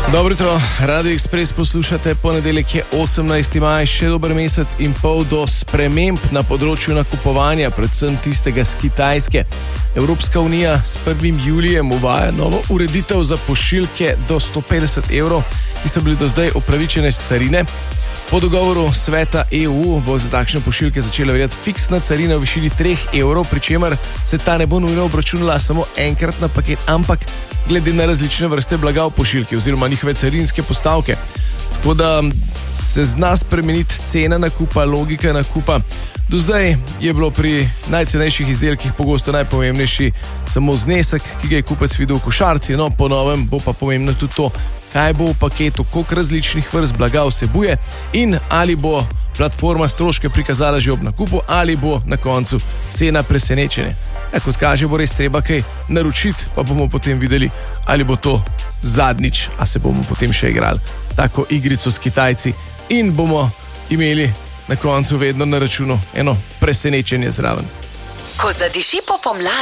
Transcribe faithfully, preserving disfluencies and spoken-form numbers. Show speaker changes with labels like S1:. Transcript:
S1: Dobro jutro, Radio Express poslušate, ponedeljek je osemnajsti maj, še dober mesec in pol do sprememb na področju nakupovanja, predvsem tistega z Kitajske. Evropska unija s prvim julijem uvaja novo ureditev za pošiljke do sto petdeset evrov, ki so bili do zdaj upravičene carine. Po dogovoru sveta E U bo za takšne pošiljke začela veljati fiksna carina v višini treh evrov, pri čemer se ta ne bo nujno obračunala samo enkrat na paket, ampak glede na različne vrste blaga v pošiljki oziroma njihove carinske postavke. Tako da se zna spremeniti cena nakupa, logika nakupa. Do zdaj je bilo pri najcenejših izdelkih pogosto najpomembnejši samo znesek, ki ga je kupec videl v košarci, no po novem bo pa pomembno tudi to, kaj bo v paketu, koliko različnih vrst blaga vsebuje in ali bo platforma stroške prikazala že ob nakupu ali bo na koncu cena presenečenja. Ja, kot kaže, bo res treba kaj naročiti, pa bomo potem videli, ali bo to zadnjič, a se bomo potem še igrali tako igrico s Kitajci in bomo imeli na koncu vedno na računu eno presenečenje zraven.
S2: Ko zadiši po pomladi.